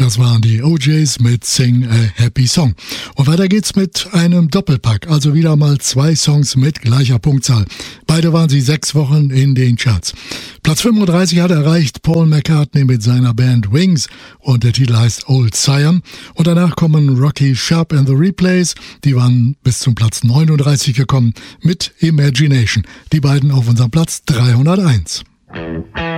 Das waren die OJs mit Sing a Happy Song. Und weiter geht's mit einem Doppelpack, also wieder mal 2 Songs mit gleicher Punktzahl. Beide waren sie 6 Wochen in den Charts. Platz 35 hat erreicht Paul McCartney mit seiner Band Wings und der Titel heißt Old Siam. Und danach kommen Rocky Sharp and the Replays, die waren bis zum Platz 39 gekommen mit Imagination. Die beiden auf unserem Platz 301.